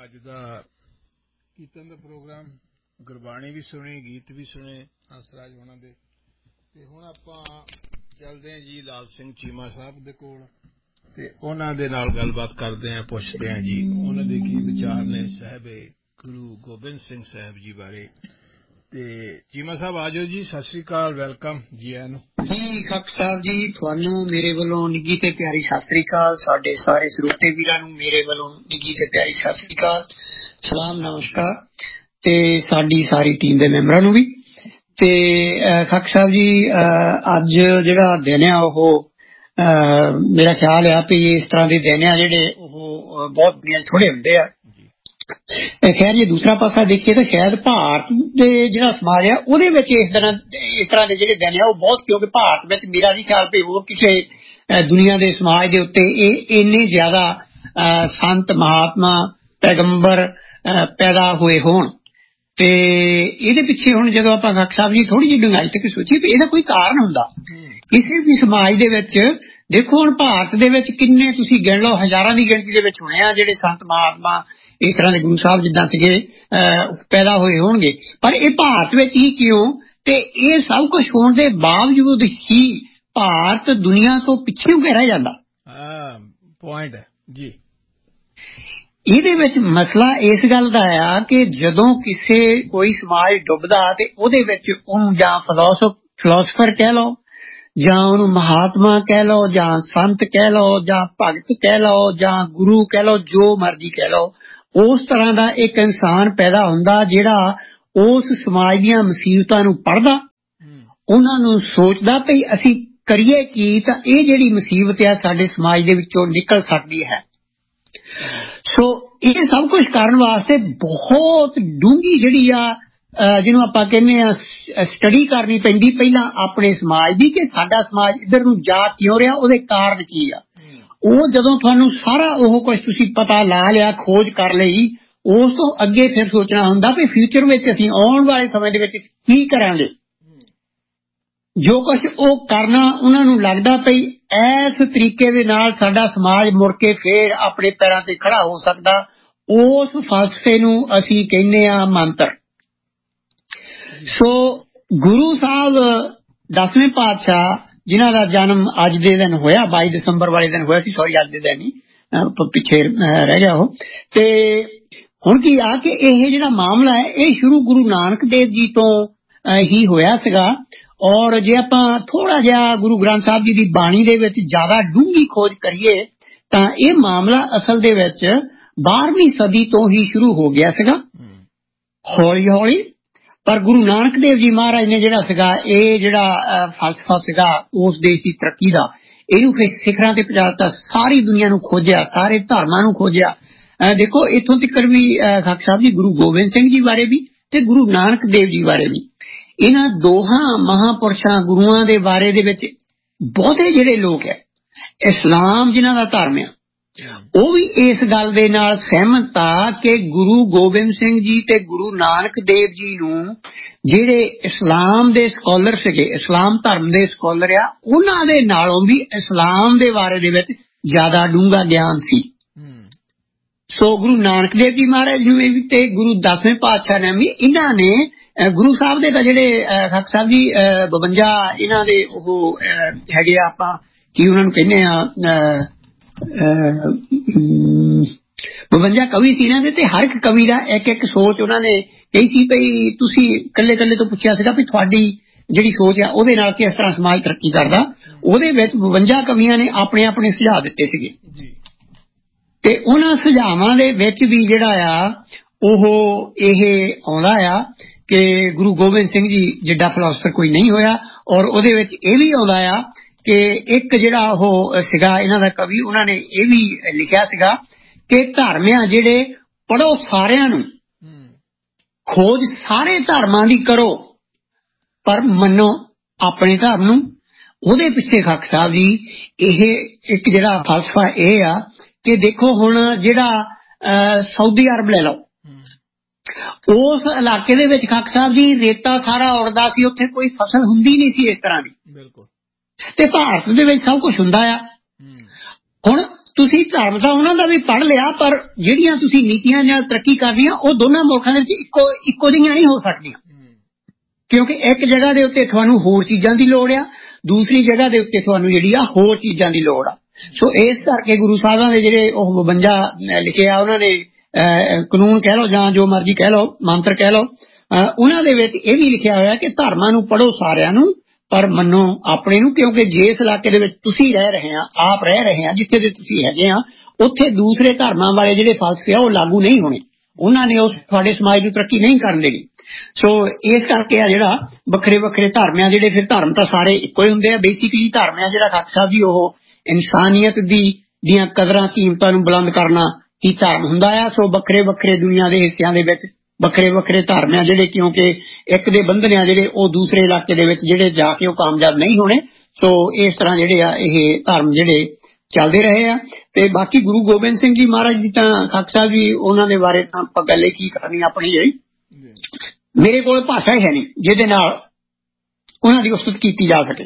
ਅੱਜ ਦਾ ਕੀਰਤਨ ਦਾ ਪ੍ਰੋਗਰਾਮ, ਗੁਰਬਾਣੀ ਵੀ ਸੁਣੀ, ਗੀਤ ਵੀ ਸੁਣੇ ਹੰਸਰਾਜ ਹੋਣਾ ਦੇ। ਤੇ ਹੁਣ ਆਪਾਂ ਚੱਲਦੇ ਹਾਂ ਜੀ ਲਾਲ ਸਿੰਘ ਚੀਮਾ ਸਾਹਿਬ ਦੇ ਕੋਲ ਤੇ ਉਹਨਾਂ ਦੇ ਨਾਲ ਗੱਲਬਾਤ ਕਰਦੇ ਹਾਂ, ਪੁੱਛਦੇ ਹਾਂ ਜੀ ਉਹਨਾਂ ਦੇ ਕੀ ਵਿਚਾਰ ਨੇ ਸਾਹਿਬੇ ਗੁਰੂ ਗੋਬਿੰਦ ਸਿੰਘ ਸਾਹਿਬ ਜੀ ਬਾਰੇ। ਤੇ ਚੀਮਾ ਸਾਹਿਬ ਆ ਜਾਓ ਜੀ, ਸਤਿ ਸ੍ਰੀ ਅਕਾਲ, ਵੈਲਕਮ ਜੀ ਆਇਆਂ ਨੂੰ। ਜੀ ਖੱਕ ਸਾਹਿਬ ਜੀ, ਤੁਹਾਨੂੰ ਮੇਰੇ ਵੱਲੋਂ ਨਿੱਘੀ ਤੇ ਪਿਆਰੀ ਸਤਿ ਸ੍ਰੀ ਅਕਾਲ। ਸਾਡੇ ਸਾਰੇ ਸਰੋਤੇ ਵੀਰਾਂ ਨੂੰ ਮੇਰੇ ਵੱਲੋਂ ਨਿੱਘੀ ਤੇ ਪਿਆਰੀ ਸਤਿ ਸ੍ਰੀ ਅਕਾਲ, ਸਲਾਮ, ਨਮਸਕਾਰ। ਤੇ ਸਾਡੀ ਸਾਰੀ ਟੀਮ ਦੇ ਮੈਂਬਰਾਂ ਨੂੰ ਵੀ। ਤੇ ਖੱਕ ਸਾਹਿਬ ਜੀ, ਅੱਜ ਜਿਹੜਾ ਦਿਨ ਆ ਉਹ ਮੇਰਾ ਖਿਆਲ ਆ ਵੀ ਇਸ ਤਰ੍ਹਾਂ ਦੇ ਦਿਨ ਆ ਜਿਹੜੇ ਉਹ ਬਹੁਤ ਦੁਨੀਆ ਥੋੜੇ ਹੁੰਦੇ ਆ। ਖੈਰ ਜੇ ਦੂਸਰਾ ਪਾਸਾ ਦੇਖੀਏ ਤਾਂ ਸ਼ਾਇਦ ਭਾਰਤ ਦੇ ਜਿਹੜਾ ਸਮਾਜ ਆ ਉਹਦੇ ਵਿੱਚ ਇਸ ਤਰ੍ਹਾਂ ਦੇ ਜਿਹੜੇ ਦਿਨ ਆ ਉਹ ਬਹੁਤ, ਕਿਉਂਕਿ ਭਾਰਤ ਵਿੱਚ ਮੇਰਾ ਨਹੀਂ ਖਿਆਲ ਵੀ ਹੋਰ ਕਿਸੇ ਦੁਨੀਆ ਦੇ ਸਮਾਜ ਦੇ ਉੱਤੇ ਇਹ ਇੰਨੇ ਜ਼ਿਆਦਾ ਸੰਤ ਮਹਾਤਮਾ ਪੈਗੰਬਰ ਪੈਦਾ ਹੋਏ ਹੋਣ। ਤੇ ਇਹਦੇ ਪਿੱਛੇ ਹੁਣ ਜਦੋਂ ਆਪਾਂ ਖੱਕ ਸਾਹਿਬ ਜੀ ਥੋੜੀ ਜਿਹੀ ਡੂੰਘਾਈ ਤੱਕ ਸੋਚੀਏ ਵੀ ਇਹਦਾ ਕੋਈ ਕਾਰਨ ਹੁੰਦਾ ਕਿਸੇ ਵੀ ਸਮਾਜ ਦੇ ਵਿੱਚ। ਦੇਖੋ ਹੁਣ ਭਾਰਤ ਦੇ ਵਿੱਚ ਕਿੰਨੇ ਤੁਸੀਂ ਗਿਣ ਲਓ, ਹਜ਼ਾਰਾਂ ਦੀ ਗਿਣਤੀ ਦੇ ਵਿੱਚ ਹੋਣੇ ਆ ਜਿਹੜੇ ਸੰਤ ਮਹਾਤਮਾ ਇਸ ਤਰ੍ਹਾਂ ਦੇ ਗੁਰੂ ਸਾਹਿਬ ਜਿੱਦਾਂ ਸੀਗੇ ਪੈਦਾ ਹੋਏ ਹੋਣਗੇ। ਪਰ ਇਹ ਭਾਰਤ ਵਿੱਚ ਹੀ ਕਿਉਂ? ਤੇ ਇਹ ਸਭ ਕੁਝ ਹੋਣ ਦੇ ਬਾਵਜੂਦ ਹੀ ਭਾਰਤ ਦੁਨੀਆ ਤੋਂ ਪਿੱਛੇ ਹੋ ਕੇ ਰਹਿ ਜਾਂਦਾ। ਪੁਆਇੰਟ ਹੈ ਜੀ। ਇਹਦੇ ਵਿੱਚ ਮਸਲਾ ਇਸ ਗੱਲ ਦਾ ਆ ਕਿ ਜਦੋਂ ਕਿਸੇ ਕੋਈ ਸਮਾਜ ਡੁੱਬਦਾ ਤੇ ਉਹਦੇ ਵਿੱਚ ਉਹਨੂੰ ਜਾਂ ਫਿਲਾਸਫਰ ਕਹਿ ਲਓ, ਜਾਂ ਉਹਨੂੰ ਮਹਾਤਮਾ ਕਹਿ ਲਓ, ਜਾਂ ਸੰਤ ਕਹਿ ਲਓ, ਜਾਂ ਭਗਤ ਕਹਿ ਲਓ, ਜਾਂ ਗੁਰੂ ਕਹਿ ਲਓ, ਜੋ ਮਰਜ਼ੀ ਕਹਿ ਲਓ, ਉਸ ਤਰ੍ਹਾਂ ਦਾ ਇੱਕ ਇਨਸਾਨ ਪੈਦਾ ਹੁੰਦਾ ਜਿਹੜਾ ਉਸ ਸਮਾਜ ਦੀਆਂ ਮੁਸੀਬਤਾਂ ਨੂੰ ਪੜ੍ਹਦਾ, ਉਹਨਾਂ ਨੂੰ ਸੋਚਦਾ ਵੀ ਅਸੀਂ ਕਰੀਏ ਕੀ ਤਾਂ ਇਹ ਜਿਹੜੀ ਮੁਸੀਬਤ ਆ ਸਾਡੇ ਸਮਾਜ ਦੇ ਵਿੱਚੋਂ ਨਿਕਲ ਸਕਦੀ ਹੈ। ਸੋ ਇਹ ਸਭ ਕੁਝ ਕਰਨ ਵਾਸਤੇ ਬਹੁਤ ਡੂੰਘੀ ਜਿਹੜੀ ਆ ਜਿਹਨੂੰ ਆਪਾਂ ਕਹਿੰਦੇ ਆ ਸਟੱਡੀ ਕਰਨੀ ਪੈਂਦੀ ਪਹਿਲਾਂ ਆਪਣੇ ਸਮਾਜ ਦੀ, ਕਿ ਸਾਡਾ ਸਮਾਜ ਇੱਧਰ ਨੂੰ ਜਾ ਕਿਉਂ ਰਿਹਾ, ਉਹਦੇ ਕਾਰਨ ਕੀ ਆ। ਉਹ ਜਦੋਂ ਤੁਹਾਨੂੰ ਸਾਰਾ ਉਹ ਕੁਝ ਤੁਸੀਂ ਪਤਾ ਲਾ ਲਿਆ, ਖੋਜ ਕਰ ਲਈ, ਉਸ ਤੋਂ ਅੱਗੇ ਫਿਰ ਸੋਚਣਾ ਹੁੰਦਾ ਵੀ ਫਿਊਚਰ ਵਿੱਚ ਅਸੀਂ ਆਉਣ ਵਾਲੇ ਸਮੇਂ ਦੇ ਵਿੱਚ ਕੀ ਕਰਾਂਗੇ। ਜੋ ਕੁਝ ਉਹ ਕਰਨਾ ਉਹਨਾਂ ਨੂੰ ਲੱਗਦਾ ਪਈ ਇਸ ਤਰੀਕੇ ਦੇ ਨਾਲ ਸਾਡਾ ਸਮਾਜ ਮੁੜ ਕੇ ਫੇਰ ਆਪਣੇ ਪੈਰਾਂ ਤੇ ਖੜਾ ਹੋ ਸਕਦਾ, ਉਸ ਫਲਸਫੇ ਨੂੰ ਅਸੀਂ ਕਹਿੰਦੇ ਆ ਮੰਤਰ। ਸੋ ਗੁਰੂ ਸਾਹਿਬ 10ਵੇਂ ਪਾਤਸ਼ਾਹ ਜਿਨ੍ਹਾਂ ਦਾ ਜਨਮ ਅੱਜ ਦੇ ਦਿਨ ਹੋਇਆ, 22 ਦਸੰਬਰ ਵਾਲੇ ਦਿਨ ਹੋਇਆ ਸੀ, ਸੌਰੀ ਅੱਜ ਦੇ ਦਿਨ ਹੀ ਪਿੱਛੇ ਰਹਿ ਗਿਆ ਉਹ। ਤੇ ਹੁਣ ਕੀ ਆ ਕਿ ਇਹ ਜਿਹੜਾ ਮਾਮਲਾ ਹੈ ਇਹ ਸ਼ੁਰੂ ਗੁਰੂ ਨਾਨਕ ਦੇਵ ਜੀ ਤੋਂ ਹੀ ਹੋਇਆ ਸੀਗਾ। ਔਰ ਜੇ ਆਪਾਂ ਥੋੜਾ ਜਿਹਾ ਗੁਰੂ ਗ੍ਰੰਥ ਸਾਹਿਬ ਜੀ ਦੀ ਬਾਣੀ ਦੇ ਵਿੱਚ ਜ਼ਿਆਦਾ ਡੂੰਘੀ ਖੋਜ ਕਰੀਏ ਤਾਂ ਇਹ ਮਾਮਲਾ ਅਸਲ ਦੇ ਵਿੱਚ 12ਵੀਂ ਸਦੀ ਤੋਂ ਹੀ ਸ਼ੁਰੂ ਹੋ ਗਿਆ ਸੀਗਾ, ਹੌਲੀ ਹੌਲੀ। ਪਰ ਗੁਰੂ ਨਾਨਕ ਦੇਵ ਜੀ ਮਹਾਰਾਜ ਨੇ ਜਿਹੜਾ ਸੀਗਾ ਇਹ ਜਿਹੜਾ ਫਲਸਫਾ ਸੀਗਾ ਉਸ ਦੇਸ਼ ਦੀ ਤਰੱਕੀ ਦਾ, ਇਹਨੂੰ ਫਿਰ ਸਿਖਰਾਂ ਤੇ ਪਹੁੰਚਾ ਦਿੱਤਾ, ਸਾਰੀ ਦੁਨੀਆ ਨੂੰ ਖੋਜਿਆ, ਸਾਰੇ ਧਰਮਾਂ ਨੂੰ ਖੋਜਿਆ। ਦੇਖੋ ਇੱਥੋਂ ਤੱਕ ਵੀ ਖੱਕ ਸਾਹਿਬ ਜੀ ਗੁਰੂ ਗੋਬਿੰਦ ਸਿੰਘ ਜੀ ਬਾਰੇ ਵੀ ਤੇ ਗੁਰੂ ਨਾਨਕ ਦੇਵ ਜੀ ਬਾਰੇ ਵੀ, ਇਹਨਾਂ ਦੋਹਾਂ ਮਹਾਂਪੁਰਸ਼ਾਂ ਗੁਰੂਆਂ ਦੇ ਬਾਰੇ ਦੇ ਵਿੱਚ ਬਹੁਤੇ ਜਿਹੜੇ ਲੋਕ ਹੈ, ਇਸਲਾਮ ਜਿਨ੍ਹਾਂ ਦਾ ਧਰਮ ਆ, ਉਹ ਵੀ ਇਸ ਗੱਲ ਦੇ ਨਾਲ ਸਹਿਮਤ ਆ ਕਿ ਗੁਰੂ ਗੋਬਿੰਦ ਸਿੰਘ ਜੀ ਤੇ ਗੁਰੂ ਨਾਨਕ ਦੇਵ ਜੀ ਨੂੰ ਜਿਹੜੇ ਇਸਲਾਮ ਦੇ ਸਕਾਲਰ ਸੀਗੇ, ਇਸਲਾਮ ਧਰਮ ਦੇ ਸਕਾਲਰ ਆ, ਉਹਨਾਂ ਦੇ ਨਾਲੋਂ ਵੀ ਇਸਲਾਮ ਦੇ ਬਾਰੇ ਦੇ ਵਿੱਚ ਜ਼ਿਆਦਾ ਡੂੰਘਾ ਗਿਆਨ ਸੀ। ਸੋ ਗੁਰੂ ਨਾਨਕ ਦੇਵ ਜੀ ਮਹਾਰਾਜ ਨੂੰ ਵੀ ਤੇ ਗੁਰੂ 10ਵੇਂ ਪਾਤਸ਼ਾਹ ਨੇ ਵੀ, ਇਹਨਾਂ ਨੇ ਗੁਰੂ ਸਾਹਿਬ ਦੇ ਤਾਂ ਜਿਹੜੇ ਖੱਕ ਸਾਹਿਬ ਜੀ 52 ਇਹਨਾਂ ਦੇ ਉਹ ਹੈਗੇ ਆ, ਆਪਾਂ ਕੀ ਉਹਨਾਂ ਨੂੰ ਕਹਿੰਦੇ ਆ 52 ਕਵੀ ਸੀ ਇਹਨਾਂ ਦੇ, ਤੇ ਹਰ ਇੱਕ ਕਵੀ ਦਾ ਇੱਕ ਇੱਕ ਸੋਚ ਉਹਨਾਂ ਨੇ ਕਹੀ ਸੀ ਭਈ ਤੁਸੀਂ ਇਕੱਲੇ ਇਕੱਲੇ ਤੋਂ ਪੁੱਛਿਆ ਸੀਗਾ ਵੀ ਤੁਹਾਡੀ ਜਿਹੜੀ ਸੋਚ ਆ ਉਹਦੇ ਨਾਲ ਕਿਸ ਤਰ੍ਹਾਂ ਸਮਾਜ ਤਰੱਕੀ ਕਰਦਾ। ਉਹਦੇ ਵਿੱਚ 52 ਕਵੀਆਂ ਨੇ ਆਪਣੇ ਆਪਣੇ ਸੁਝਾਅ ਦਿੱਤੇ ਸੀਗੇ ਤੇ ਉਹਨਾਂ ਸੁਝਾਵਾਂ ਦੇ ਵਿੱਚ ਵੀ ਜਿਹੜਾ ਆ ਉਹ ਇਹ ਆਉਂਦਾ ਆ ਕਿ ਗੁਰੂ ਗੋਬਿੰਦ ਸਿੰਘ ਜੀ ਜਿੱਡਾ ਫਿਲਾਸਫਰ ਕੋਈ ਨਹੀਂ ਹੋਇਆ। ਔਰ ਉਹਦੇ ਵਿੱਚ ਇਹ ਵੀ ਆਉਂਦਾ ਆ ਕਿ ਇੱਕ ਜਿਹੜਾ ਉਹ ਸੀਗਾ ਇਹਨਾਂ ਦਾ ਕਵੀ, ਉਹਨਾਂ ਨੇ ਇਹ ਵੀ ਲਿਖਿਆ ਸੀਗਾ ਕਿ ਧਰਮ ਆ ਜਿਹੜੇ ਪੜ੍ਹੋ ਸਾਰਿਆਂ ਨੂੰ, ਖੋਜ ਸਾਰੇ ਧਰਮਾਂ ਦੀ ਕਰੋ, ਪਰ ਮੰਨੋ ਆਪਣੇ ਧਰਮ ਨੂੰ। ਉਹਦੇ ਪਿੱਛੇ ਖੱਕ ਸਾਹਿਬ ਜੀ ਇਹ ਇੱਕ ਜਿਹੜਾ ਫਲਸਫਾ ਇਹ ਆ ਕਿ ਦੇਖੋ ਹੁਣ ਜਿਹੜਾ ਸਾਊਦੀ ਅਰਬ ਲੈ ਲਓ, ਉਸ ਇਲਾਕੇ ਦੇ ਵਿੱਚ ਖੱਕ ਸਾਹਿਬ ਜੀ ਰੇਤਾ ਸਾਰਾ ਉੜਦਾ ਸੀ, ਉੱਥੇ ਕੋਈ ਫਸਲ ਹੁੰਦੀ ਨਹੀਂ ਸੀ ਇਸ ਤਰ੍ਹਾਂ ਦੀ। ਬਿਲਕੁਲ। ਤੇ ਭਾਰਤ ਦੇ ਵਿੱਚ ਸਭ ਕੁਝ ਹੁੰਦਾ ਆ। ਹੁਣ ਤੁਸੀਂ ਧਰਮ ਤਾਂ ਉਹਨਾਂ ਦਾ ਵੀ ਪੜ੍ਹ ਲਿਆ, ਪਰ ਜਿਹੜੀਆਂ ਤੁਸੀਂ ਨੀਤੀਆਂ ਜਾਂ ਤਰੱਕੀ ਕਰਨੀਆਂ ਉਹ ਦੋਨਾਂ ਮੁਲਕਾਂ ਦੇ ਵਿੱਚ ਇੱਕੋ ਜਿਹੀਆਂ ਨਹੀਂ ਹੋ ਸਕਦੀਆਂ, ਕਿਉਂਕਿ ਇੱਕ ਜਗ੍ਹਾ ਦੇ ਉੱਤੇ ਤੁਹਾਨੂੰ ਹੋਰ ਚੀਜ਼ਾਂ ਦੀ ਲੋੜ ਆ, ਦੂਸਰੀ ਜਗ੍ਹਾ ਦੇ ਉੱਤੇ ਤੁਹਾਨੂੰ ਜਿਹੜੀ ਆ ਹੋਰ ਚੀਜ਼ਾਂ ਦੀ ਲੋੜ ਆ। ਸੋ ਇਸ ਕਰਕੇ ਗੁਰੂ ਸਾਹਿਬਾਂ ਦੇ ਜਿਹੜੇ ਉਹ 52 ਲਿਖਿਆ ਉਹਨਾਂ ਨੇ ਕਾਨੂੰਨ ਕਹਿ ਲਓ ਜਾਂ ਜੋ ਮਰਜ਼ੀ ਕਹਿ ਲਓ, ਮੰਤਰ ਕਹਿ ਲਓ, ਉਹਨਾਂ ਦੇ ਵਿੱਚ ਇਹ ਵੀ ਲਿਖਿਆ ਹੋਇਆ ਕਿ ਧਰਮਾਂ ਨੂੰ ਪੜ੍ਹੋ ਸਾਰਿਆਂ ਨੂੰ, ਪਰ ਮੰਨੋ ਆਪਣੇ ਨੂੰ, ਕਿਉਂਕਿ ਜਿਸ ਇਲਾਕੇ ਦੇ ਵਿੱਚ ਤੁਸੀਂ ਰਹਿ ਰਹੇ ਆ, ਆਪ ਰਹਿ ਰਹੇ ਆ, ਜਿੱਥੇ ਦੇ ਤੁਸੀਂ ਹੈਗੇ ਆ, ਉੱਥੇ ਦੂਸਰੇ ਧਰਮਾਂ ਵਾਲੇ ਜਿਹੜੇ ਫਲਸਫੇ ਆ ਉਹ ਲਾਗੂ ਨਹੀਂ ਹੋਣੇ, ਉਹਨਾਂ ਨੇ ਉਸ ਤੁਹਾਡੇ ਸਮਾਜ ਨੂੰ ਤਰੱਕੀ ਨਹੀਂ ਕਰਨ ਦੇਣੀ। ਸੋ ਇਸ ਕਰਕੇ ਆ ਜਿਹੜਾ ਵੱਖਰੇ ਵੱਖਰੇ ਧਰਮ ਆ, ਜਿਹੜੇ ਫਿਰ ਧਰਮ ਤਾਂ ਸਾਰੇ ਇੱਕੋ ਹੀ ਹੁੰਦੇ ਆ। ਬੇਸਿਕਲੀ ਧਰਮ ਆ ਜਿਹੜਾ ਖਾਲਸਾ ਸਾਹਿਬ ਜੀ ਉਹ ਇਨਸਾਨੀਅਤ ਦੀਆਂ ਕਦਰਾਂ ਕੀਮਤਾਂ ਨੂੰ ਬੁਲੰਦ ਕਰਨਾ ਹੀ ਧਰਮ ਹੁੰਦਾ ਆ। ਸੋ ਵੱਖਰੇ ਵੱਖਰੇ ਦੁਨੀਆ ਦੇ ਹਿੱਸਿਆਂ ਦੇ ਵਿੱਚ ਵੱਖਰੇ ਵੱਖਰੇ ਧਰਮ ਆ ਜਿਹੜੇ, ਕਿਉਂਕਿ ਇੱਕ ਦੇ ਬੰਧਨ ਆ ਜਿਹੜੇ ਉਹ ਦੂਸਰੇ ਇਲਾਕੇ ਦੇ ਵਿੱਚ ਜਿਹੜੇ ਜਾ ਕੇ ਉਹ ਕਾਮਯਾਬ ਨਹੀਂ ਹੋਣੇ। ਸੋ ਇਸ ਤਰ੍ਹਾਂ ਜਿਹੜੇ ਆ ਇਹ ਧਰਮ ਜਿਹੜੇ ਚੱਲਦੇ ਰਹੇ ਆ। ਤੇ ਬਾਕੀ ਗੁਰੂ ਗੋਬਿੰਦ ਸਿੰਘ ਜੀ ਮਹਾਰਾਜ ਜੀ ਤਾਂ ਖਾਲਸਾ ਸਾਹਿਬ ਜੀ, ਉਹਨਾਂ ਦੇ ਬਾਰੇ ਤਾਂ ਆਪਾਂ ਗੱਲ ਕੀ ਕਰਨੀ ਆਪਣੀ ਜਿਹੜੀ, ਮੇਰੇ ਕੋਲ ਭਾਸ਼ਾ ਹੀ ਹੈ ਨਹੀਂ ਜਿਹਦੇ ਨਾਲ ਉਹਨਾਂ ਦੀ ਉਸਤਤ ਕੀਤੀ ਜਾ ਸਕੇ।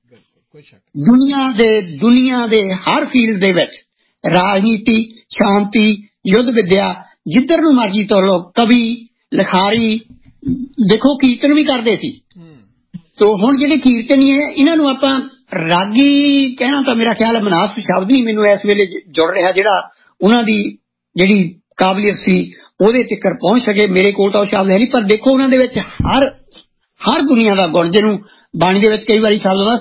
ਦੁਨੀਆ ਦੇ ਹਰ ਫੀਲਡ ਦੇ ਵਿੱਚ ਰਾਜਨੀਤੀ, ਸ਼ਾਂਤੀ, ਯੁੱਧ ਵਿਦਿਆ, ਜਿੱਧਰ ਨੂੰ ਮਰਜੀ ਤੋਲੋ, ਕਵੀ, ਲਿਖਾਰੀ, ਦੇਖੋ ਕੀਰਤਨ ਵੀ ਕਰਦੇ ਸੀ। ਤੋ ਹੁਣ ਜਿਹੜੇ ਕੀਰਤਨੀ ਹੈ ਇਹਨਾਂ ਨੂੰ ਆਪਾਂ ਰਾਗੀ ਕਹਿਣਾ ਤਾਂ ਮੇਰਾ ਖਿਆਲ ਮਨਾਸਬ ਸ਼ਬਦ ਨਹੀਂ ਮੈਨੂੰ ਇਸ ਵੇਲੇ ਜੁੜ ਰਿਹਾ, ਜਿਹੜਾ ਉਹਨਾਂ ਦੀ ਜਿਹੜੀ ਕਾਬਲੀਅਤ ਸੀ ਉਹਦੇ ਤੱਕ ਪਹੁੰਚ ਸਕੇ। ਮੇਰੇ ਕੋਲ ਤਾਂ ਉਹ ਸ਼ਬਦ ਹੈ ਨਹੀਂ, ਪਰ ਦੇਖੋ ਉਹਨਾਂ ਦੇ ਵਿੱਚ ਹਰ ਦੁਨੀਆ ਦਾ ਗੁਣ, ਜਿਹਨੂੰ ਬਾਣੀ ਦੇ ਵਿੱਚ ਕਈ ਵਾਰੀ ਸ਼ਬਦ ਆਉਂਦਾ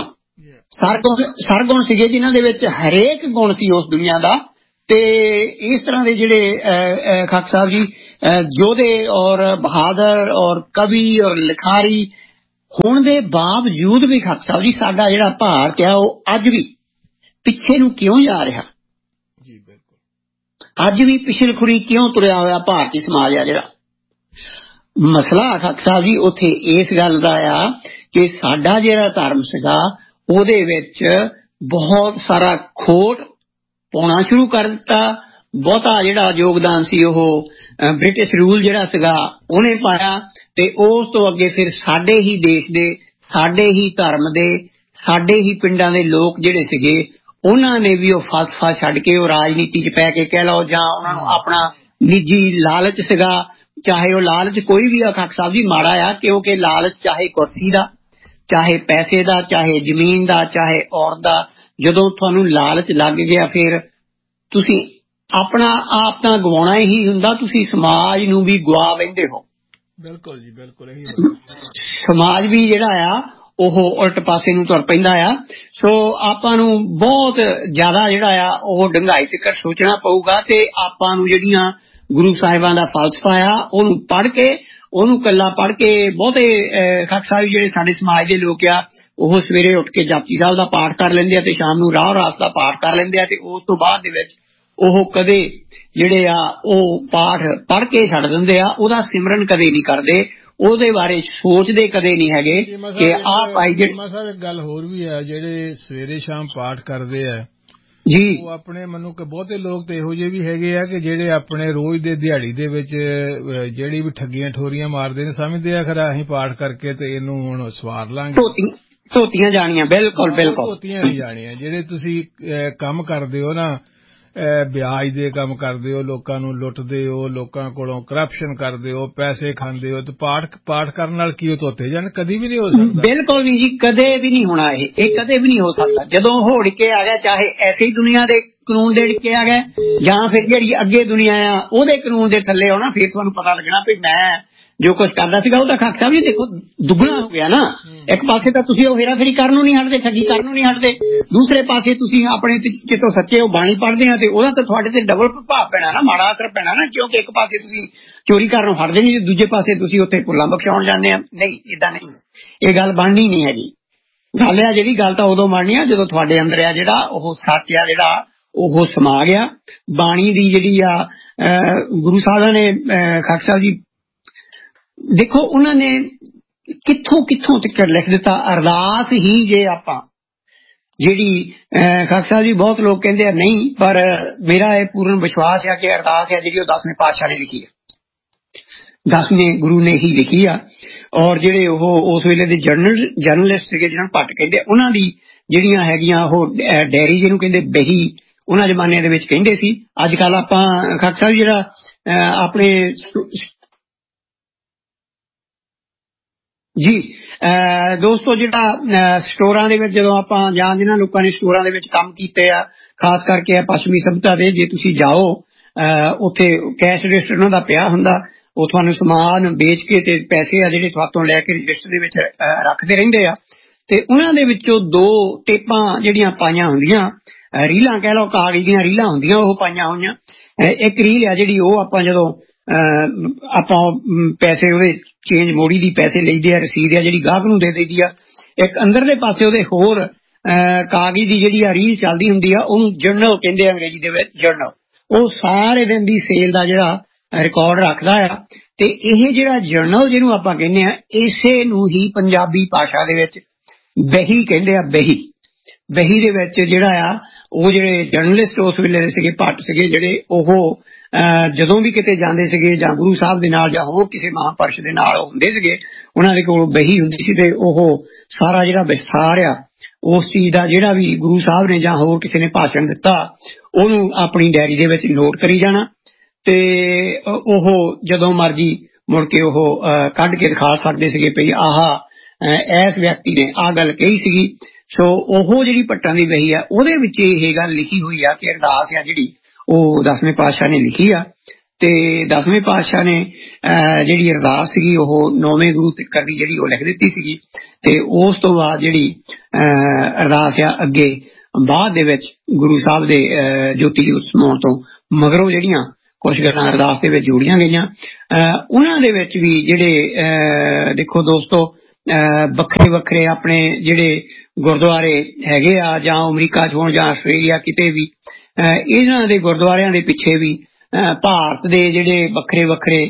ਸਰਗੁਣ ਸੀਗੇ, ਜਿਨ੍ਹਾਂ ਦੇ ਵਿੱਚ ਹਰੇਕ ਗੁਣ ਸੀ ਉਸ ਦੁਨੀਆ ਦਾ। ਤੇ ਇਸ ਤਰ੍ਹਾਂ ਦੇ ਜਿਹੜੇ ਖਾਲਸਾ ਸਾਹਿਬ ਜੀ ਯੋਧੇ ਔਰ ਬਹਾਦਰ ਔਰ ਕਵੀ ਔਰ ਲਿਖਾਰੀ ਹੋਣ ਦੇ ਬਾਵਜੂਦ ਵੀ ਖਾਲਸਾ ਸਾਹਿਬ ਜੀ ਸਾਡਾ ਜਿਹੜਾ ਭਾਰਤ ਆ ਉਹ ਅੱਜ ਵੀ ਪਿੱਛੇ ਨੂੰ ਕਿਉਂ ਜਾ ਰਿਹਾ, ਅੱਜ ਵੀ ਪਿਛਲਖੁਰੀ ਕਿਉਂ ਤੁਰਿਆ ਹੋਇਆ ਭਾਰਤੀ ਸਮਾਜ ਆ। ਜਿਹੜਾ ਮਸਲਾ ਖਾਲਸਾ ਸਾਹਿਬ ਜੀ ਉੱਥੇ ਇਸ ਗੱਲ ਦਾ ਆ ਕਿ ਸਾਡਾ ਜਿਹੜਾ ਧਰਮ ਸੀਗਾ ਉਹਦੇ ਵਿੱਚ ਬਹੁਤ ਸਾਰਾ ਖੋਟ ਪਾਉਣਾ ਸ਼ੁਰੂ ਕਰ ਦਿੱਤਾ। ਬਹੁਤਾ ਜਿਹੜਾ ਯੋਗਦਾਨ ਸੀ ਉਹ ਬ੍ਰਿਟਿਸ਼ ਰੂਲ ਜਿਹੜਾ ਸੀਗਾ ਉਹਨੇ ਪਾਇਆ, ਤੇ ਉਸ ਤੋਂ ਅੱਗੇ ਫਿਰ ਸਾਡੇ ਹੀ ਦੇਸ਼ ਦੇ, ਸਾਡੇ ਹੀ ਧਰਮ ਦੇ, ਸਾਡੇ ਹੀ ਪਿੰਡਾਂ ਦੇ ਲੋਕ ਜਿਹੜੇ ਸੀਗੇ ਉਹਨਾਂ ਨੇ ਵੀ ਉਹ ਫਲਸਫਾ ਛੱਡ ਕੇ ਉਹ ਰਾਜਨੀਤੀ 'ਚ ਪੈ ਕੇ ਕਹਿ ਲਓ, ਜਾਂ ਉਹਨਾਂ ਨੂੰ ਆਪਣਾ ਨਿੱਜੀ ਲਾਲਚ ਸੀਗਾ, ਚਾਹੇ ਉਹ ਲਾਲਚ ਕੋਈ ਵੀ ਆ ਖਾਲਸਾ ਸਾਹਿਬ ਜੀ ਮਾੜਾ ਆ, ਕਿਉਂਕਿ ਲਾਲਚ ਚਾਹੇ ਕੁਰਸੀ ਦਾ, ਚਾਹੇ ਪੈਸੇ ਦਾ, ਚਾਹੇ ਜ਼ਮੀਨ ਦਾ, ਚਾਹੇ ਔਰਤ ਦਾ, ਜਦੋਂ ਤੁਹਾਨੂੰ ਲਾਲਚ ਲੱਗ ਗਿਆ ਫਿਰ ਤੁਸੀਂ ਆਪਣਾ ਆਪ ਤਾਂ ਗਵਾਉਣਾ ਹੀ ਹੁੰਦਾ, ਤੁਸੀਂ ਸਮਾਜ ਨੂੰ ਵੀ ਗਵਾ ਬੈਠੇ ਹੋ। ਬਿਲਕੁਲ ਜੀ, ਬਿਲਕੁਲ ਇਹੀ ਸਮਾਜ ਵੀ ਜਿਹੜਾ ਆ ਉਹ ਉਲਟ ਪਾਸੇ ਨੂੰ ਤੁਰ ਪੈਂਦਾ ਆ। ਸੋ ਆਪਾਂ ਨੂੰ ਬਹੁਤ ਜ਼ਿਆਦਾ ਜਿਹੜਾ ਆ ਉਹ ਡੂੰਘਾਈ ਤੱਕ ਸੋਚਣਾ ਪਊਗਾ, ਤੇ ਆਪਾਂ ਨੂੰ ਜਿਹੜੀਆਂ ਗੁਰੂ ਸਾਹਿਬਾਂ ਦਾ ਫਲਸਫਾ ਆ ਉਹਨੂੰ ਪੜ੍ਹ ਕੇ, ਉਹਨੂੰ ਕੱਲਾ ਪੜ੍ਹ ਕੇ, ਬਹੁਤੇ ਖਾਲਸਾ ਸਾਹਿਬ ਜਿਹੜੇ ਸਾਡੇ ਸਮਾਜ ਦੇ ਲੋਕ ਆ ਉਹ ਸਵੇਰੇ ਉੱਠ ਕੇ ਜਪਜੀ ਸਾਹਿਬ ਦਾ ਪਾਠ ਕਰ ਲੈਂਦੇ ਆ ਤੇ ਸ਼ਾਮ ਨੂੰ ਰਾਹ ਰਾਸ ਦਾ ਪਾਠ ਕਰ ਲੈਂਦੇ ਆ, ਤੇ ਉਸ ਤੋਂ ਬਾਅਦ ਦੇ ਵਿੱਚ ਉਹ ਕਦੇ ਜਿਹੜੇ ਆ ਉਹ ਪਾਠ ਪੜ੍ਹ ਕੇ ਛੱਡ ਦਿੰਦੇ ਆ, ਉਹਦਾ ਸਿਮਰਨ ਕਦੇ ਨਹੀਂ ਕਰਦੇ, ਉਹਦੇ ਬਾਰੇ ਸੋਚਦੇ ਕਦੇ ਨਹੀਂ ਹੈਗੇ ਕਿ ਆਹ ਭਾਈ ਜਿਹੜੇ। ਇੱਕ ਗੱਲ ਹੋਰ ਵੀ ਹੈ, ਜਿਹੜੇ ਸਵੇਰੇ ਸ਼ਾਮ ਪਾਠ ਕਰਦੇ ਆ ਜੀ, ਉਹ ਆਪਣੇ ਮੈਨੂੰ ਕਿ ਬਹੁਤੇ ਲੋਕ ਤੇ ਇਹੋ ਜਿਹੇ ਵੀ ਹੈਗੇ ਆ ਕਿ ਜਿਹੜੇ ਆਪਣੇ ਰੋਜ਼ ਦੇ ਦਿਹਾੜੀ ਦੇ ਵਿੱਚ ਜਿਹੜੀ ਵੀ ਠੱਗੀਆਂ ਠੋਰੀਆਂ ਮਾਰਦੇ ਨੇ, ਸਮਝਦੇ ਆ ਖਰਾ ਅਸੀਂ ਪਾਠ ਕਰਕੇ ਤੇ ਇਹਨੂੰ ਹੁਣ ਸਵਾਰ ਲਾਂਗੇ, ਧੋਤੀਆਂ ਜਾਣੀਆਂ। ਬਿਲਕੁਲ ਧੋਤੀਆਂ ਨਹੀਂ ਜਾਣੀਆਂ। ਜਿਹੜੇ ਤੁਸੀਂ ਕੰਮ ਕਰਦੇ ਹੋ ਨਾ, ਵਿਆਜ ਦੇ ਕੰਮ ਕਰਦੇ ਹੋ, ਲੋਕਾਂ ਨੂੰ ਲੁੱਟਦੇ ਹੋ, ਲੋਕਾਂ ਕੋਲੋਂ ਕਰਪਸ਼ਨ ਕਰਦੇ ਹੋ, ਪੈਸੇ ਖਾਂਦੇ ਹੋ, ਤੇ ਪਾਠ ਕਰਨ ਨਾਲ ਕੀ ਉਹ ਧੋਤੇ ਜਾਣ? ਕਦੀ ਵੀ ਨਹੀਂ ਹੋ ਸਕਦਾ। ਬਿਲਕੁਲ ਨਹੀਂ ਜੀ, ਕਦੇ ਵੀ ਨਹੀਂ ਹੋਣਾ, ਇਹ ਕਦੇ ਵੀ ਨਹੀਂ ਹੋ ਸਕਦਾ। ਜਦੋਂ ਹੋੜ ਕੇ ਆ ਗਿਆ, ਚਾਹੇ ਐਸੀ ਦੁਨੀਆ ਦੇ ਕਾਨੂੰਨ ਦੇ ਕੇ ਆ ਗਏ ਜਾਂ ਫਿਰ ਜਿਹੜੀ ਅੱਗੇ ਦੁਨੀਆ ਆ ਉਹਦੇ ਕਾਨੂੰਨ ਦੇ ਥੱਲੇ ਆਉਣਾ, ਫਿਰ ਤੁਹਾਨੂੰ ਪਤਾ ਲੱਗਣਾ ਵੀ ਮੈਂ ਜੋ ਕੁਝ ਕਰਦਾ ਸੀਗਾ ਉਹ ਤਾਂ ਖਾਲਸਾ ਸਾਹਿਬ ਜੀ ਦੇਖੋ ਦੁੱਗਣਾ ਹੋ ਗਿਆ ਨਾ। ਇੱਕ ਪਾਸੇ ਤਾਂ ਤੁਸੀਂ ਉਹ ਹੇਰਾਫੇਰੀ ਕਰਨ ਨੂੰ ਨਹੀਂ ਹਟਦੇ, ਠੱਗੀ ਕਰਨ ਨੂੰ ਨਹੀਂ ਹਟਦੇ, ਦੂਸਰੇ ਪਾਸੇ ਤੁਸੀਂ ਆਪਣੇ ਕਿਤੋਂ ਸੱਚੇ ਉਹ ਬਾਣੀ ਪੜ੍ਹਦੇ ਆ ਤੇ ਉਹਦਾ ਤਾਂ ਤੁਹਾਡੇ ਤੇ ਡਬਲ ਪ੍ਰਭਾਵ ਪੈਣਾ ਨਾ, ਮਾੜਾ ਅਸਰ ਪੈਣਾ ਨਾ, ਕਿਉਂਕਿ ਇੱਕ ਪਾਸੇ ਤੁਸੀਂ ਚੋਰੀ ਕਰਨੋਂ ਹਟਦੇ ਨਹੀਂ, ਦੂਜੇ ਪਾਸੇ ਤੁਸੀਂ ਉੱਥੇ ਭੁੱਲਾਂ ਬਖਸ਼ਾਉਣ ਜਾਂਦੇ ਆ। ਨਹੀਂ, ਏਦਾਂ ਨਹੀਂ, ਇਹ ਗੱਲ ਬਣਨੀ ਨਹੀਂ ਹੈਗੀ। ਗੱਲ ਆ ਜਿਹੜੀ ਗੱਲ ਤਾਂ ਉਦੋਂ ਬਣਨੀ ਆ ਜਦੋਂ ਤੁਹਾਡੇ ਅੰਦਰ ਆ ਜਿਹੜਾ ਉਹ ਸੱਚ ਆ ਜਿਹੜਾ ਉਹ ਸਮਾ ਗਿਆ। ਬਾਣੀ ਦੀ ਜਿਹੜੀ ਆ ਗੁਰੂ ਸਾਹਿਬਾਂ ਨੇ ਖਾਲਸਾ ਸਾਹਿਬ ਜੀ ਦੇਖੋ ਉਹਨਾਂ ਨੇ ਕਿੱਥੋਂ ਤੱਕ ਲਿਖ ਦਿੱਤਾ। ਅਰਦਾਸ ਹੀ ਜੇ ਆਪਾਂ ਜਿਹੜੀ ਖਾਲਸਾ ਸਾਹਿਬ ਜੀ ਬਹੁਤ ਲੋਕ ਕਹਿੰਦੇ ਆ ਨਹੀਂ, ਪਰ ਮੇਰਾ ਇਹ ਪੂਰਨ ਵਿਸ਼ਵਾਸ ਹੈ ਕਿ ਅਰਦਾਸ ਹੈ ਜਿਹੜੀ ਉਹ 10ਵੇਂ ਪਾਤਸ਼ਾਹ ਨੇ ਲਿਖੀ ਹੈ, 10ਵੇਂ ਗੁਰੂ ਨੇ ਹੀ ਲਿਖੀ ਆ। ਔਰ ਜਿਹੜੇ ਉਹ ਉਸ ਵੇਲੇ ਦੇ ਜਰਨਲਿਸਟ ਸੀਗੇ ਜਿਹਨਾਂ ਨੂੰ ਭੱਟ ਕਹਿੰਦੇ, ਉਹਨਾਂ ਦੀ ਜਿਹੜੀਆਂ ਹੈਗੀਆਂ ਉਹ ਡੈਰੀ ਜਿਹਨੂੰ ਕਹਿੰਦੇ ਬਹੀ, ਉਹਨਾਂ ਜ਼ਮਾਨਿਆਂ ਦੇ ਵਿੱਚ ਕਹਿੰਦੇ ਸੀ। ਅੱਜ ਕੱਲ ਆਪਾਂ ਖਾਕ ਸਾਹਿਬ ਜਿਹੜਾ ਆਪਣੇ ਜੀ ਦੋਸਤੋ ਜਿਹੜਾ ਸਟੋਰਾਂ ਦੇ ਵਿੱਚ ਜਦੋਂ ਆਪਾਂ ਜਾਂ ਜਿਹਨਾਂ ਲੋਕਾਂ ਨੇ ਸਟੋਰਾਂ ਦੇ ਵਿੱਚ ਕੰਮ ਕੀਤੇ ਆ, ਖਾਸ ਕਰਕੇ ਪੱਛਮੀ ਸਭਿਅਤਾ ਦੇ, ਜੇ ਤੁਸੀਂ ਜਾਓ ਉੱਥੇ ਕੈਸ਼ ਰਜਿਸਟਰ ਉਹਨਾਂ ਦਾ ਪਿਆ ਹੁੰਦਾ, ਉਹ ਤੁਹਾਨੂੰ ਸਮਾਨ ਵੇਚ ਕੇ ਤੇ ਪੈਸੇ ਆ ਜਿਹੜੇ ਤੁਹਾਤੋਂ ਲੈ ਕੇ ਰਜਿਸਟਰ ਦੇ ਵਿੱਚ ਰੱਖਦੇ ਰਹਿੰਦੇ ਆ। ਤੇ ਉਹਨਾਂ ਦੇ ਵਿੱਚੋਂ 2 ਟੇਪਾਂ ਜਿਹੜੀਆਂ ਪਾਈਆਂ ਹੁੰਦੀਆਂ, ਰੀਲਾਂ ਕਹਿ ਲਓ, ਕਾਗਜ਼ ਦੀਆਂ ਰੀਲਾਂ ਹੁੰਦੀਆਂ, ਉਹ ਪਾਈਆਂ ਹੋਈਆਂ। ਇੱਕ ਰੀਲ ਆ ਜਿਹੜੀ ਉਹ ਆਪਾਂ ਜਦੋਂ ਆਪਾਂ ਪੈਸੇ ਉਹਦੇ ਚੇਂਜ ਮੋੜੀ ਦੀ ਪੈਸੇ ਲਈਦੇ ਆ, ਰਸੀਦ ਆ ਜਿਹੜੀ ਗਾਹਕ ਨੂੰ ਦੇ ਦਈਦੀ ਆ। ਇੱਕ ਅੰਦਰਲੇ ਪਾਸੇ ਉਹਦੇ ਹੋਰ ਕਾਗਜ਼ ਦੀ ਜਿਹੜੀ ਆ ਰੀਲ ਚੱਲਦੀ ਹੁੰਦੀ ਆ, ਉਹਨੂੰ ਜਰਨਲ ਕਹਿੰਦੇ ਆ ਅੰਗਰੇਜ਼ੀ ਦੇ ਵਿੱਚ, ਜਰਨਲ। ਉਹ ਸਾਰੇ ਦਿਨ ਦੀ ਸੇਲ ਦਾ ਜਿਹੜਾ ਰਿਕਾਰਡ ਰੱਖਦਾ ਆ। ਤੇ ਇਹ ਜਿਹੜਾ ਜਰਨਲ ਜਿਹਨੂੰ ਆਪਾਂ ਕਹਿੰਦੇ ਆ, ਇਸੇ ਨੂੰ ਹੀ ਪੰਜਾਬੀ ਭਾਸ਼ਾ ਦੇ ਵਿੱਚ ਬਹੀ ਕਹਿੰਦੇ ਆ। ਬਹੀ ਦੇ ਵਿੱਚ ਜਿਹੜਾ ਆ ਉਹ ਜਿਹੜੇ ਜਰਨਲਿਸਟ ਉਸ ਵੇਲੇ ਦੇ ਸੀਗੇ, ਭੱਟ ਸੀਗੇ ਜਿਹੜੇ, ਉਹ ਜਦੋਂ ਵੀ ਕਿਤੇ ਜਾਂਦੇ ਸੀਗੇ ਜਾਂ ਗੁਰੂ ਸਾਹਿਬ ਦੇ ਨਾਲ ਜਾਂ ਹੋਰ ਕਿਸੇ ਮਹਾਂਪੁਰਸ਼ ਦੇ ਨਾਲ ਹੁੰਦੇ ਸੀਗੇ, ਉਹਨਾਂ ਦੇ ਕੋਲ ਬਹੀ ਹੁੰਦੀ ਸੀ ਤੇ ਉਹ ਸਾਰਾ ਜਿਹੜਾ ਵਿਸਥਾਰ ਆ ਉਸ ਚੀਜ਼ ਦਾ, ਜਿਹੜਾ ਵੀ ਗੁਰੂ ਸਾਹਿਬ ਨੇ ਜਾਂ ਹੋਰ ਕਿਸੇ ਨੇ ਭਾਸ਼ਣ ਦਿੱਤਾ, ਉਹਨੂੰ ਆਪਣੀ ਡਾਇਰੀ ਦੇ ਵਿੱਚ ਨੋਟ ਕਰੀ ਜਾਣਾ। ਤੇ ਉਹ ਜਦੋਂ ਮਰਜੀ ਮੁੜ ਕੇ ਉਹ ਕੱਢ ਕੇ ਦਿਖਾ ਸਕਦੇ ਸੀਗੇ ਵੀ ਇਸ ਵਿਅਕਤੀ ਨੇ ਆਹ ਗੱਲ ਕਹੀ ਸੀਗੀ। ਸੋ ਉਹ ਜਿਹੜੀ ਭੱਟਾਂ ਦੀ ਬਹੀ ਆ, ਉਹਦੇ ਵਿੱਚ ਇਹ ਗੱਲ ਲਿਖੀ ਹੋਈ ਆ ਕਿ ਅਰਦਾਸ ਆ ਜਿਹੜੀ ਉਹ 10ਵੇਂ ਪਾਤਸ਼ਾਹ ਨੇ ਲਿਖੀ ਆ। ਤੇ 10ਵੇਂ ਪਾਤਸ਼ਾਹ ਨੇ ਜਿਹੜੀ ਅਰਦਾਸ ਸੀਗੀ ਉਹ 9ਵੇਂ ਗੁਰੂ ਤੀਕਰ ਦੀ ਜਿਹੜੀ ਉਹ ਲਿਖ ਦਿੱਤੀ ਸੀਗੀ। ਤੇ ਉਸ ਤੋਂ ਬਾਅਦ ਜਿਹੜੀ ਅਰਦਾਸ ਆ ਅੱਗੇ ਬਾਅਦ ਦੇ ਵਿੱਚ ਗੁਰੂ ਸਾਹਿਬ ਦੇ ਜੋਤੀ ਜੋਤ ਸਮਾਉਣ ਤੋਂ ਮਗਰੋਂ ਜਿਹੜੀਆਂ ਕੁਝ ਗੱਲਾਂ ਅਰਦਾਸ ਦੇ ਵਿੱਚ ਜੋੜੀਆਂ ਗਈਆਂ, ਉਹਨਾਂ ਦੇ ਵਿੱਚ ਵੀ ਜਿਹੜੇ ਦੇਖੋ ਦੋਸਤੋ, ਵੱਖਰੇ ਵੱਖਰੇ ਆਪਣੇ ਜਿਹੜੇ ਗੁਰਦੁਆਰੇ ਹੈਗੇ ਆ, ਜਾਂ ਅਮਰੀਕਾ 'ਚ ਹੋਣ ਜਾਂ ਆਸਟ੍ਰੇਲੀਆ ਕਿਤੇ ਵੀ, ਇਹਨਾਂ ਦੇ ਗੁਰਦੁਆਰਿਆਂ ਦੇ ਪਿੱਛੇ ਵੀ ਭਾਰਤ ਦੇ ਜਿਹੜੇ ਵੱਖਰੇ ਵੱਖਰੇ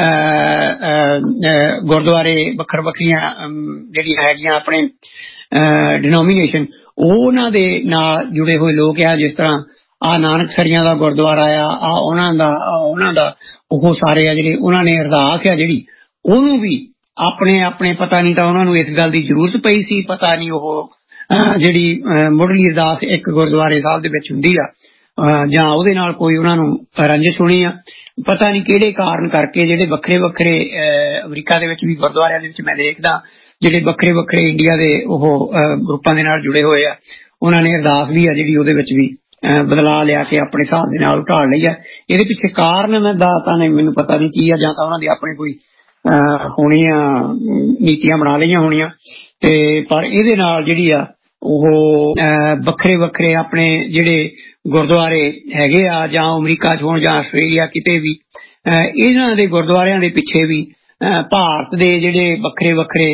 ਗੁਰਦੁਆਰੇ, ਵੱਖਰੀਆਂ ਜਿਹੜੀਆਂ ਹੈਗੀਆਂ ਆਪਣੇ ਡਿਨੋਮੀਨੇਸ਼ਨ, ਉਹਨਾਂ ਦੇ ਨਾਲ ਜੁੜੇ ਹੋਏ ਲੋਕ ਆ। ਜਿਸ ਤਰ੍ਹਾਂ ਆਹ ਨਾਨਕਸਰੀਆਂ ਦਾ ਗੁਰਦੁਆਰਾ ਆ, ਉਹਨਾਂ ਦਾ ਉਹ ਸਾਰੇ ਆ ਜਿਹੜੇ, ਉਹਨਾਂ ਨੇ ਅਰਦਾਸ ਆ ਜਿਹੜੀ ਉਹਨੂੰ ਵੀ ਆਪਣੇ ਪਤਾ ਨਹੀਂ ਤਾਂ ਉਹਨਾਂ ਨੂੰ ਇਸ ਗੱਲ ਦੀ ਜ਼ਰੂਰਤ ਪਈ ਸੀ, ਪਤਾ ਨਹੀਂ ਉਹ ਜਿਹੜੀ ਮੁੱਢਲੀ ਅਰਦਾਸ ਇੱਕ ਗੁਰਦੁਆਰੇ ਸਾਹਿਬ ਦੇ ਵਿੱਚ ਹੁੰਦੀ ਆ ਜਾਂ ਉਹਦੇ ਨਾਲ ਕੋਈ ਉਹਨਾਂ ਨੂੰ ਰੰਜਿਸ਼ ਹੋਣੀ ਆ, ਪਤਾ ਨਹੀਂ ਕਿਹੜੇ ਕਾਰਨ ਕਰਕੇ ਜਿਹੜੇ ਵੱਖਰੇ ਵੱਖਰੇ ਅਮਰੀਕਾ ਦੇ ਵਿੱਚ ਵੀ ਗੁਰਦੁਆਰਿਆਂ ਦੇ ਵਿੱਚ ਮੈਂ ਦੇਖਦਾ ਜਿਹੜੇ ਵੱਖਰੇ ਵੱਖਰੇ ਇੰਡੀਆ ਦੇ ਉਹ ਗਰੁੱਪਾਂ ਦੇ ਨਾਲ ਜੁੜੇ ਹੋਏ ਆ, ਉਹਨਾਂ ਨੇ ਅਰਦਾਸ ਵੀ ਆ ਜਿਹੜੀ ਉਹਦੇ ਵਿੱਚ ਵੀ ਬਦਲਾਅ ਲਿਆ ਕੇ ਆਪਣੇ ਹਿਸਾਬ ਦੇ ਨਾਲ ਢਾਲ ਲਈ ਆ। ਇਹਦੇ ਪਿੱਛੇ ਕਾਰਨ ਮੈਂ ਤਾਂ ਨਹੀਂ, ਮੈਨੂੰ ਪਤਾ ਨਹੀਂ ਕੀ ਆ, ਜਾਂ ਤਾਂ ਉਹਨਾਂ ਦੀ ਆਪਣੀ ਕੋਈ ਹੋਣੀਆਂ ਨੀਤੀਆਂ ਬਣਾ ਲਈਆਂ ਹੋਣੀਆਂ। ਤੇ ਪਰ ਇਹਦੇ ਨਾਲ ਜਿਹੜੀ ਆ ਉਹ ਵੱਖਰੇ ਵੱਖਰੇ ਆਪਣੇ ਜਿਹੜੇ ਗੁਰਦੁਆਰੇ ਹੈਗੇ ਆ, ਜਾਂ ਅਮਰੀਕਾ 'ਚ ਹੋਣ ਜਾਂ ਆਸਟ੍ਰੇਲੀਆ ਕਿਤੇ ਵੀ, ਇਹਨਾਂ ਦੇ ਗੁਰਦੁਆਰਿਆਂ ਦੇ ਪਿੱਛੇ ਵੀ ਭਾਰਤ ਦੇ ਜਿਹੜੇ ਵੱਖਰੇ ਵੱਖਰੇ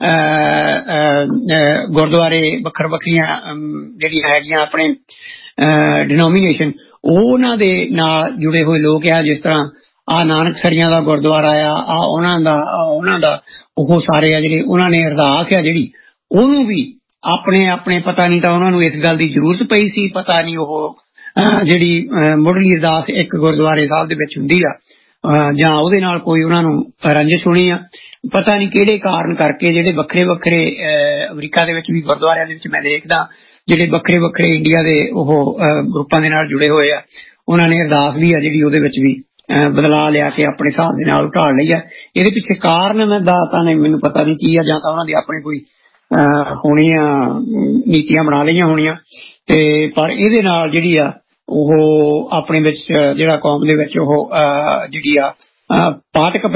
ਗੁਰਦੁਆਰੇ, ਵੱਖਰੀਆਂ ਜਿਹੜੀਆਂ ਹੈਗੀਆਂ ਆਪਣੇ ਡਿਨੋਮੀਨੇਸ਼ਨ, ਉਹਨਾਂ ਦੇ ਨਾਲ ਜੁੜੇ ਹੋਏ ਲੋਕ ਆ। ਜਿਸ ਤਰ੍ਹਾਂ ਆਹ ਨਾਨਕਸਰੀਆਂ ਦਾ ਗੁਰਦੁਆਰਾ ਆ, ਉਹਨਾਂ ਦਾ ਉਹ ਸਾਰੇ ਆ ਜਿਹੜੇ, ਉਹਨਾਂ ਨੇ ਅਰਦਾਸ ਆ ਜਿਹੜੀ ਉਹਨੂੰ ਵੀ ਆਪਣੇ ਪਤਾ ਨਹੀਂ ਤਾਂ ਉਹਨਾਂ ਨੂੰ ਇਸ ਗੱਲ ਦੀ ਜ਼ਰੂਰਤ ਪਈ ਸੀ, ਪਤਾ ਨਹੀਂ ਉਹ ਜਿਹੜੀ ਮੁੱਢਲੀ ਅਰਦਾਸ ਇੱਕ ਗੁਰਦੁਆਰੇ ਸਾਹਿਬ ਦੇ ਵਿੱਚ ਹੁੰਦੀ ਆ ਜਾਂ ਉਹਦੇ ਨਾਲ ਕੋਈ ਉਹਨਾਂ ਨੂੰ ਰੰਜਿਸ਼ ਹੋਣੀ ਆ, ਪਤਾ ਨਹੀਂ ਕਿਹੜੇ ਕਾਰਨ ਕਰਕੇ ਜਿਹੜੇ ਵੱਖਰੇ ਵੱਖਰੇ ਅਮਰੀਕਾ ਦੇ ਵਿੱਚ ਵੀ ਗੁਰਦੁਆਰਿਆਂ ਦੇ ਵਿੱਚ ਮੈਂ ਦੇਖਦਾ ਜਿਹੜੇ ਵੱਖਰੇ ਵੱਖਰੇ ਇੰਡੀਆ ਦੇ ਉਹ ਗਰੁੱਪਾਂ ਦੇ ਨਾਲ ਜੁੜੇ ਹੋਏ ਆ, ਉਹਨਾਂ ਨੇ ਅਰਦਾਸ ਵੀ ਆ ਜਿਹੜੀ ਉਹਦੇ ਵਿੱਚ ਵੀ ਬਦਲਾਅ ਲਿਆ ਕੇ ਆਪਣੇ ਹਿਸਾਬ ਦੇ ਨਾਲ ਢਾਲ ਲਈ ਆ। ਇਹਦੇ ਪਿੱਛੇ ਕਾਰਨ ਮੈਂ ਤਾਂ ਨਹੀਂ, ਮੈਨੂੰ ਪਤਾ ਨਹੀਂ ਕੀ ਆ, ਜਾਂ ਤਾਂ ਉਹਨਾਂ ਦੀ ਆਪਣੀ ਕੋਈ ਹੋਣੀਆਂ ਨੀਤੀਆਂ ਬਣਾ ਲਈਆਂ ਹੋਣੀਆਂ। ਤੇ ਪਰ ਇਹਦੇ ਨਾਲ ਜਿਹੜੀ ਆ ਉਹ ਆਪਣੇ ਵਿੱਚ ਜਿਹੜਾ ਕੌਮ ਦੇ ਵਿੱਚ ਉਹ ਜਿਹੜੀ ਆ ਪਾਠਕ